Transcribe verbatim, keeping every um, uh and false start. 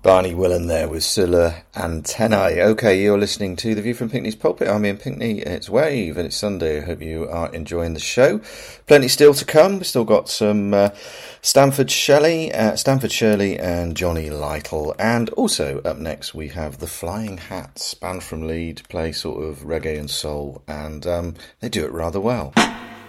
Barney Willen there with Sulla Antennae. Okay, you're listening to The View from Pinkney's Pulpit. I'm Ian Pinkney. It's Wave and it's Sunday. I hope you are enjoying the show. Plenty still to come. We've still got some uh, Stanford Shelley, uh, Stanford Shirley and Johnny Lytle. And also up next we have the Flying Hats, band from Leeds, play sort of reggae and soul, and um, they do it rather well.